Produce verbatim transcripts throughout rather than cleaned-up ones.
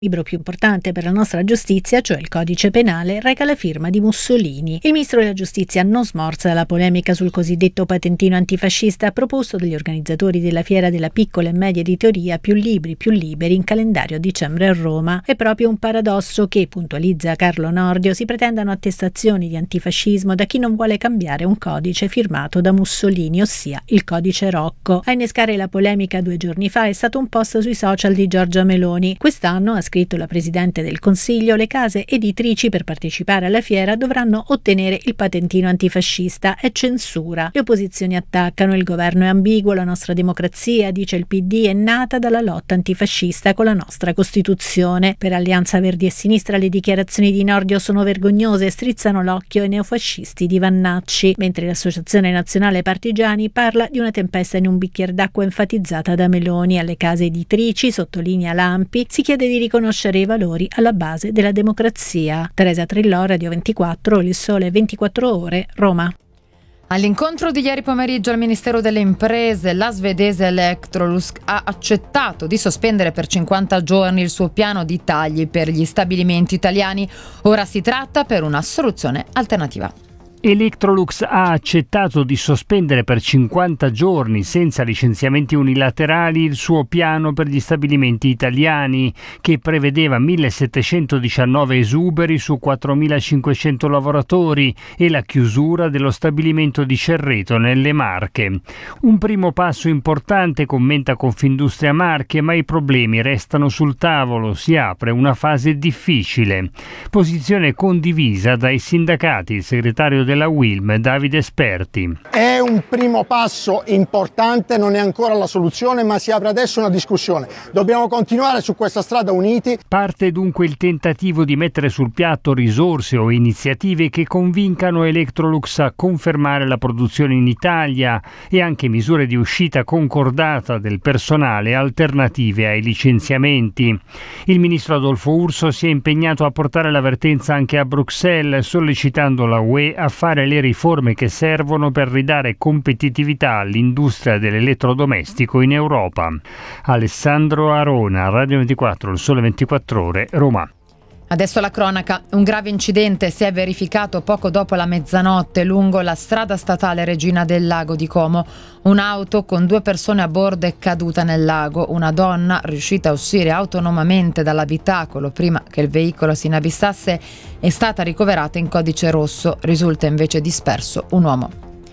Il libro più importante per la nostra giustizia, cioè il codice penale, reca la firma di Mussolini. Il ministro della giustizia non smorza la polemica sul cosiddetto patentino antifascista proposto dagli organizzatori della fiera della piccola e media editoria Più libri, più liberi in calendario a dicembre a Roma. È proprio un paradosso che, puntualizza Carlo Nordio, si pretendano attestazioni di antifascismo da chi non vuole cambiare un codice firmato da Mussolini, ossia il codice Rocco. A innescare la polemica due giorni fa è stato un post sui social di Giorgia Meloni. Quest'anno, ha scritto la Presidente del Consiglio, le case editrici per partecipare alla fiera dovranno ottenere il patentino antifascista. È censura. Le opposizioni attaccano, il governo è ambiguo, la nostra democrazia, dice il P D, è nata dalla lotta antifascista con la nostra Costituzione. Per Alleanza Verdi e Sinistra le dichiarazioni di Nordio sono vergognose e strizzano l'occhio ai neofascisti di Vannacci, mentre l'Associazione Nazionale Partigiani parla di una tempesta in un bicchiere d'acqua enfatizzata da Meloni. Alle case editrici, sottolinea Lampi, si chiede di riconoscere i valori alla base della democrazia. Teresa Trillò, Radio ventiquattro, Il Sole ventiquattro Ore, Roma. All'incontro di ieri pomeriggio al Ministero delle Imprese, la svedese Electrolux ha accettato di sospendere per cinquanta giorni il suo piano di tagli per gli stabilimenti italiani. Ora si tratta per una soluzione alternativa. Electrolux ha accettato di sospendere per cinquanta giorni, senza licenziamenti unilaterali, il suo piano per gli stabilimenti italiani, che prevedeva millesettecentodiciannove esuberi su quattromilacinquecento lavoratori e la chiusura dello stabilimento di Cerreto nelle Marche. Un primo passo importante, commenta Confindustria Marche, ma i problemi restano sul tavolo, si apre una fase difficile. Posizione condivisa dai sindacati, il segretario della U I L M, Davide Esperti. È un primo passo importante, non è ancora la soluzione, ma si apre adesso una discussione. Dobbiamo continuare su questa strada uniti. Parte dunque il tentativo di mettere sul piatto risorse o iniziative che convincano Electrolux a confermare la produzione in Italia e anche misure di uscita concordata del personale alternative ai licenziamenti. Il ministro Adolfo Urso si è impegnato a portare l'avvertenza anche a Bruxelles, sollecitando la U E a fare le riforme che servono per ridare competitività all'industria dell'elettrodomestico in Europa. Alessandro Arona, Radio ventiquattro, Il Sole ventiquattro Ore, Roma. Adesso la cronaca. Un grave incidente si è verificato poco dopo la mezzanotte lungo la strada statale Regina del Lago di Como. Un'auto con due persone a bordo è caduta nel lago. Una donna, riuscita a uscire autonomamente dall'abitacolo prima che il veicolo si inabissasse, è stata ricoverata in codice rosso. Risulta invece disperso un uomo.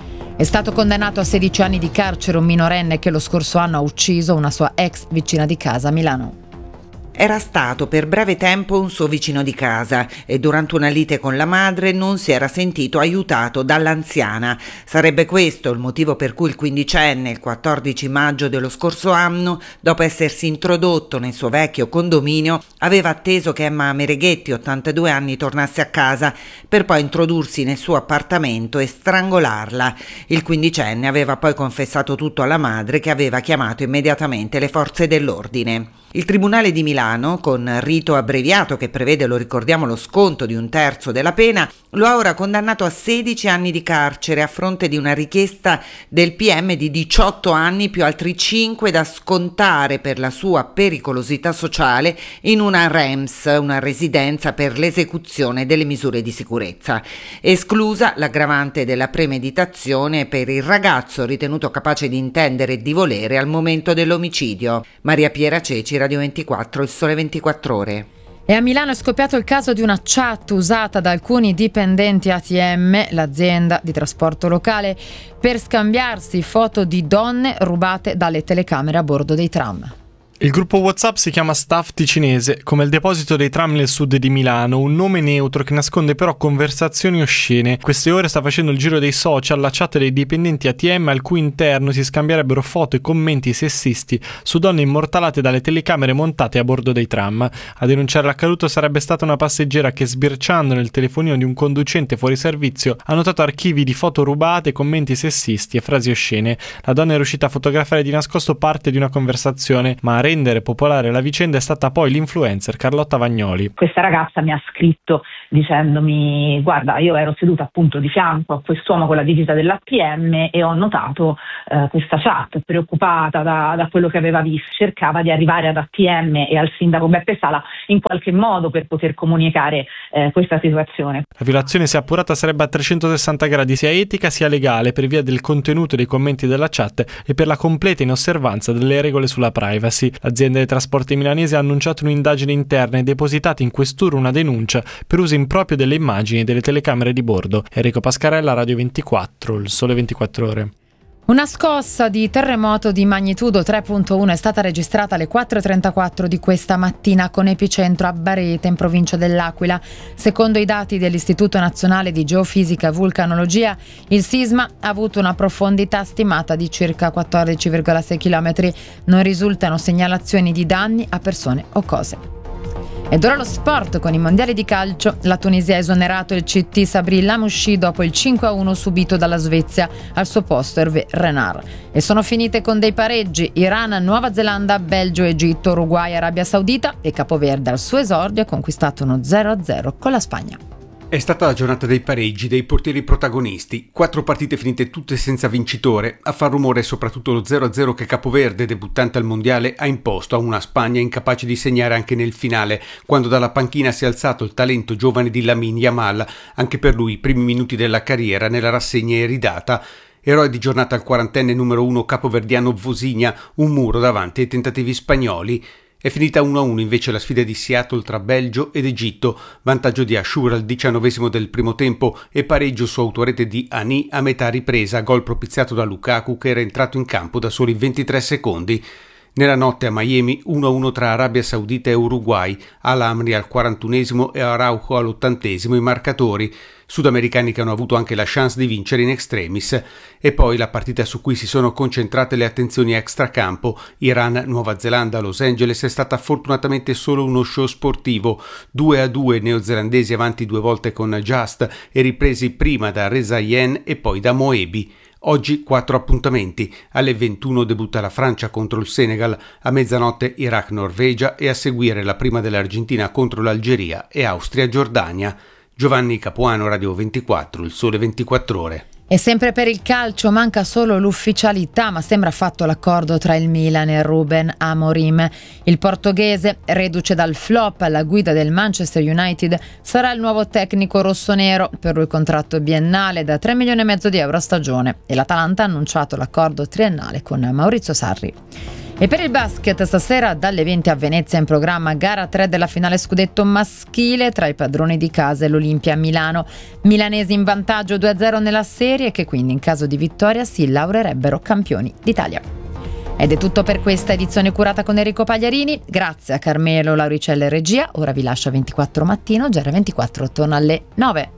È stato condannato a sedici anni di carcere un minorenne che lo scorso anno ha ucciso una sua ex vicina di casa a Milano. Era stato per breve tempo un suo vicino di casa e durante una lite con la madre non si era sentito aiutato dall'anziana. Sarebbe questo il motivo per cui il quindicenne, il quattordici maggio dello scorso anno, dopo essersi introdotto nel suo vecchio condominio, aveva atteso che Emma Mereghetti, ottantadue anni, tornasse a casa per poi introdursi nel suo appartamento e strangolarla. Il quindicenne aveva poi confessato tutto alla madre, che aveva chiamato immediatamente le forze dell'ordine. Il Tribunale di Milano, con rito abbreviato che prevede, lo ricordiamo, lo sconto di un terzo della pena, lo ha ora condannato a sedici anni di carcere a fronte di una richiesta del P M di diciotto anni più altri cinque da scontare per la sua pericolosità sociale in una R E M S, una residenza per l'esecuzione delle misure di sicurezza. Esclusa l'aggravante della premeditazione per il ragazzo ritenuto capace di intendere e di volere al momento dell'omicidio. Maria Piera Ceci, Radio ventiquattro, Il Sole ventiquattro Ore. E a Milano è scoppiato il caso di una chat usata da alcuni dipendenti A T M, l'azienda di trasporto locale, per scambiarsi foto di donne rubate dalle telecamere a bordo dei tram. Il gruppo WhatsApp si chiama Staff Ticinese, come il deposito dei tram nel sud di Milano, un nome neutro che nasconde però conversazioni oscene. Queste ore sta facendo il giro dei social la chat dei dipendenti A T M al cui interno si scambierebbero foto e commenti sessisti su donne immortalate dalle telecamere montate a bordo dei tram. A denunciare l'accaduto sarebbe stata una passeggera che, sbirciando nel telefonino di un conducente fuori servizio, ha notato archivi di foto rubate, commenti sessisti e frasi oscene. La donna è riuscita a fotografare di nascosto parte di una conversazione, ma a rendere popolare la vicenda è stata poi l'influencer Carlotta Vagnoli. Questa ragazza mi ha scritto dicendomi: guarda, io ero seduta appunto di fianco a quest'uomo con la divisa dell'A P M e ho notato eh, questa chat, preoccupata da, da quello che aveva visto, cercava di arrivare ad A P M e al sindaco Beppe Sala in qualche modo per poter comunicare eh, questa situazione. La violazione, se appurata, sarebbe a trecentosessanta gradi, sia etica sia legale, per via del contenuto dei commenti della chat e per la completa inosservanza delle regole sulla privacy. L'azienda dei trasporti milanese ha annunciato un'indagine interna e depositato in questura una denuncia per uso improprio delle immagini e delle telecamere di bordo. Enrico Pascarella, Radio ventiquattro, Il Sole ventiquattro Ore. Una scossa di terremoto di magnitudo tre virgola uno è stata registrata alle quattro e trentaquattro di questa mattina con epicentro a Barete, in provincia dell'Aquila. Secondo i dati dell'Istituto Nazionale di Geofisica e Vulcanologia, il sisma ha avuto una profondità stimata di circa quattordici virgola sei chilometri. Non risultano segnalazioni di danni a persone o cose. Ed ora lo sport con i mondiali di calcio. La Tunisia ha esonerato il C T Sabri Lamouchi dopo il cinque a uno subito dalla Svezia. Al suo posto Hervé Renard. E sono finite con dei pareggi: Iran, Nuova Zelanda, Belgio, Egitto, Uruguay, Arabia Saudita e Capoverde al suo esordio ha conquistato uno zero a zero con la Spagna. È stata la giornata dei pareggi, dei portieri protagonisti, quattro partite finite tutte senza vincitore. A far rumore è soprattutto lo zero a zero che Capoverde, debuttante al mondiale, ha imposto a una Spagna incapace di segnare anche nel finale, quando dalla panchina si è alzato il talento giovane di Lamine Yamal, anche per lui i primi minuti della carriera nella rassegna iridata. Eroe di giornata al quarantenne numero uno capoverdiano Vosinha, un muro davanti ai tentativi spagnoli. È finita uno a uno invece la sfida di Seattle tra Belgio ed Egitto, vantaggio di Ashur al diciannovesimo del primo tempo e pareggio su autorete di Ani a metà ripresa, gol propiziato da Lukaku che era entrato in campo da soli ventitré secondi. Nella notte a Miami uno a uno tra Arabia Saudita e Uruguay, Al-Amri al quarantunesimo e Araujo all'ottantesimo i marcatori, sudamericani che hanno avuto anche la chance di vincere in extremis. E poi la partita su cui si sono concentrate le attenzioni extracampo, Iran-Nuova Zelanda a Los Angeles, è stata fortunatamente solo uno show sportivo, due a due neozelandesi avanti due volte con Just e ripresi prima da Reza Yen e poi da Moebi. Oggi quattro appuntamenti. Alle ventuno debutta la Francia contro il Senegal, a mezzanotte Iraq-Norvegia e a seguire la prima dell'Argentina contro l'Algeria e Austria-Giordania. Giovanni Capuano, Radio ventiquattro, Il Sole ventiquattro Ore. E sempre per il calcio manca solo l'ufficialità, ma sembra fatto l'accordo tra il Milan e Ruben Amorim. Il portoghese, reduce dal flop alla guida del Manchester United, sarà il nuovo tecnico rossonero. Per lui contratto biennale da tre milioni e mezzo di euro a stagione e l'Atalanta ha annunciato l'accordo triennale con Maurizio Sarri. E per il basket, stasera dalle venti a Venezia in programma gara tre della finale scudetto maschile tra i padroni di casa e l'Olimpia Milano. Milanesi in vantaggio due a zero nella serie, che quindi in caso di vittoria si laureerebbero campioni d'Italia. Ed è tutto per questa edizione curata con Enrico Pagliarini. Grazie a Carmelo Lauricella e regia. Ora vi lascio a ventiquattro mattino, G R ventiquattro torna alle nove.